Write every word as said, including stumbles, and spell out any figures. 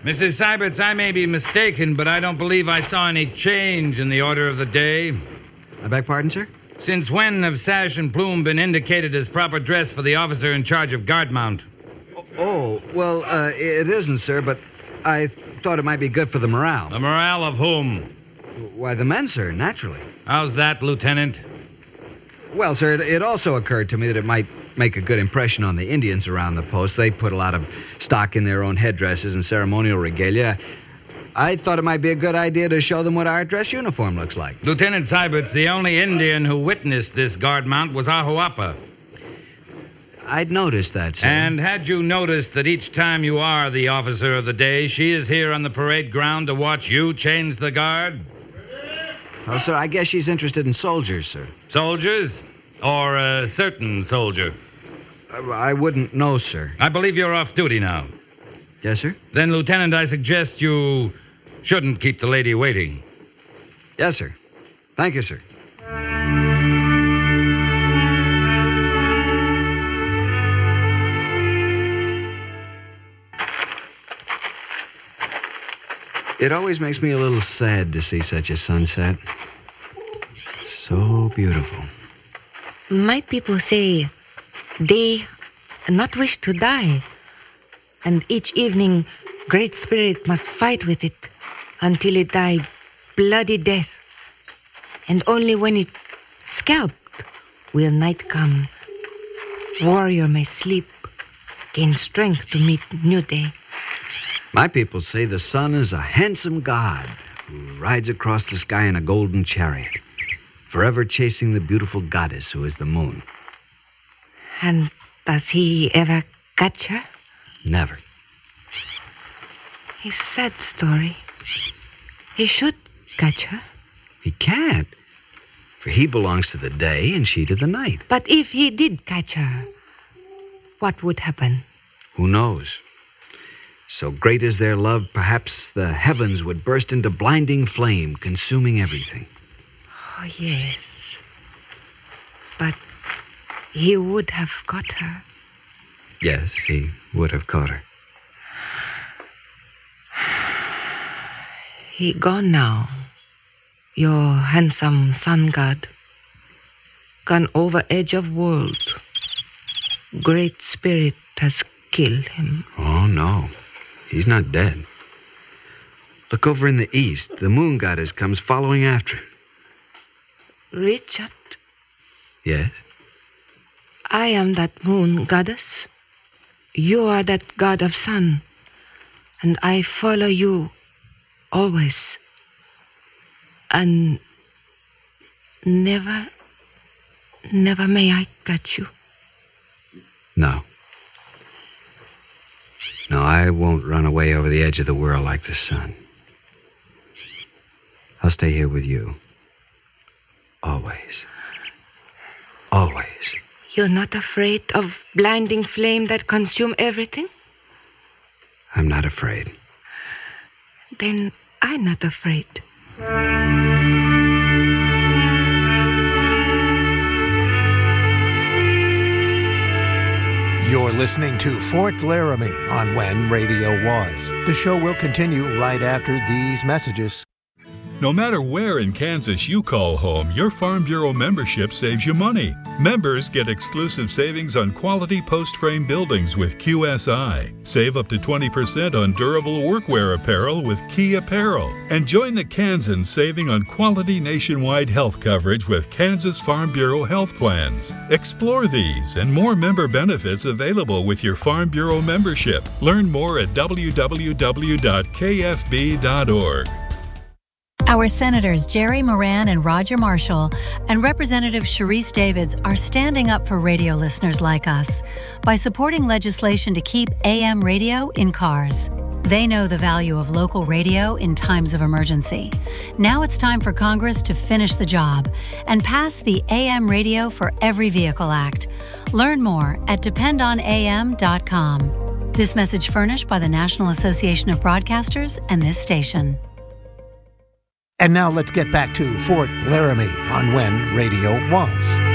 Missus Syberts, I may be mistaken, but I don't believe I saw any change in the order of the day. I beg pardon, sir? Since when have sash and plume been indicated as proper dress for the officer in charge of guard mount? Oh, well, uh, it isn't, sir, but I thought it might be good for the morale. The morale of whom? Why, the men, sir, naturally. How's that, Lieutenant? Well, sir, it, it also occurred to me that it might make a good impression on the Indians around the post. They put a lot of stock in their own headdresses and ceremonial regalia. I thought it might be a good idea to show them what our dress uniform looks like. Lieutenant Syberts, the only Indian who witnessed this guard mount was Ahuapa. I'd noticed that, sir. And had you noticed that each time you are the officer of the day, she is here on the parade ground to watch you change the guard? Well, sir, I guess she's interested in soldiers, sir. Soldiers? Or a certain soldier? Uh, I wouldn't know, sir. I believe you're off duty now. Yes, sir? Then, Lieutenant, I suggest you shouldn't keep the lady waiting. Yes, sir. Thank you, sir. It always makes me a little sad to see such a sunset. So beautiful. My people say they not wish to die. And each evening, Great Spirit must fight with it until it die bloody death. And only when it scalped will night come. Warrior may sleep, gain strength to meet new day. My people say the sun is a handsome god who rides across the sky in a golden chariot, forever chasing the beautiful goddess who is the moon. And does he ever catch her? Never. A sad story. He should catch her. He can't, for he belongs to the day and she to the night. But if he did catch her, what would happen? Who knows? So great is their love, perhaps the heavens would burst into blinding flame, consuming everything. Oh, yes. But he would have caught her. Yes, he would have caught her. He gone now, your handsome sun god. Gone over edge of world. Great Spirit has killed him. Oh, no. He's not dead. Look over in the east. The moon goddess comes following after him. Richard? Yes? I am that moon goddess. You are that god of sun. And I follow you always. And never, never may I catch you. No. No, I won't run away over the edge of the world like the sun. I'll stay here with you. Always. Always. You're not afraid of blinding flame that consume everything? I'm not afraid. Then I'm not afraid. You're listening to Fort Laramie on When Radio Was. The show will continue right after these messages. No matter where in Kansas you call home, your Farm Bureau membership saves you money. Members get exclusive savings on quality post-frame buildings with Q S I. Save up to twenty percent on durable workwear apparel with Key Apparel. And join the Kansans saving on quality nationwide health coverage with Kansas Farm Bureau health plans. Explore these and more member benefits available with your Farm Bureau membership. Learn more at w w w dot k f b dot org. Our Senators Jerry Moran and Roger Marshall and Representative Sharice Davids are standing up for radio listeners like us by supporting legislation to keep A M radio in cars. They know the value of local radio in times of emergency. Now it's time for Congress to finish the job and pass the A M Radio for Every Vehicle Act. Learn more at depend on a m dot com. This message furnished by the National Association of Broadcasters and this station. And now let's get back to Fort Laramie on When Radio Was.